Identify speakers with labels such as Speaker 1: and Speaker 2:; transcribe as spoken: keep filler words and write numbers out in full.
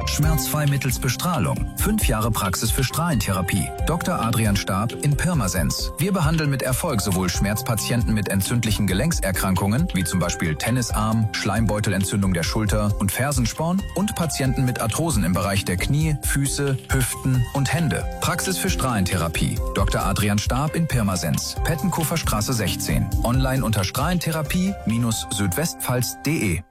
Speaker 1: Schmerzfrei mittels Bestrahlung. Fünf Jahre Praxis für Strahlentherapie. Doktor Adrian Staab in Pirmasens. Wir behandeln mit Erfolg sowohl Schmerzpatienten mit entzündlichen Gelenkserkrankungen, wie zum Beispiel Tennisarm, Schleimbeutelentzündung der Schulter und Fersensporn, und Patienten mit Arthrosen im Bereich der Knie, Füße, Hüften und Hände. Praxis für Strahlentherapie. Doktor Adrian Staab in Pirmasens. Pettenkofer Straße sechzehn. Online unter strahlentherapie Bindestrich südwestpfalz punkt de.